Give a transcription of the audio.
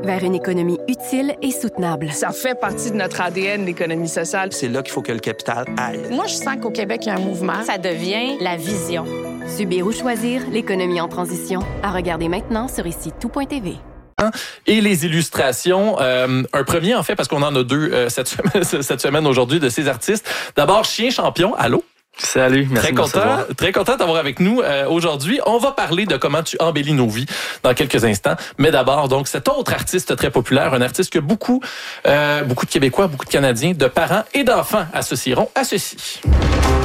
vers une économie utile et soutenable. Ça fait partie de notre ADN, l'économie sociale. C'est là qu'il faut que le capital aille. Moi, je sens qu'au Québec, il y a un mouvement. Ça devient la vision. Subir ou choisir, l'économie en transition. À regarder maintenant sur ici-tout.tv. Et les illustrations, un premier en fait, parce qu'on en a deux cette semaine aujourd'hui de ces artistes. D'abord, Chien Champion, allô? Salut, merci de me recevoir. Très content d'avoir avec nous aujourd'hui. On va parler de comment tu embellis nos vies dans quelques instants. Mais d'abord, donc, cet autre artiste très populaire, un artiste que beaucoup de Québécois, beaucoup de Canadiens, de parents et d'enfants associeront à ceci.